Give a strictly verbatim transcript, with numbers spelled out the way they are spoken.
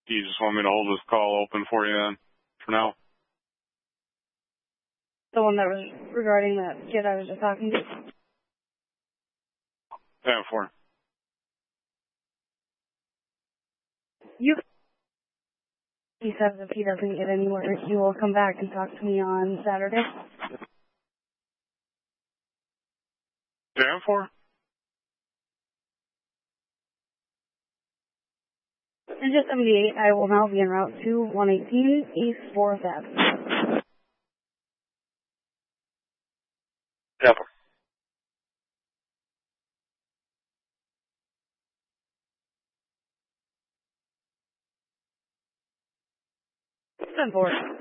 You just want me to hold this call open for you then, for now? The one that was regarding that kid I was just talking to? ten four. You... He says if he doesn't get anywhere, he will come back and talk to me on Saturday. ten four? Ninja seventy-eight, I will now be en route to one eighteen East fourth Avenue. ten four. ten four.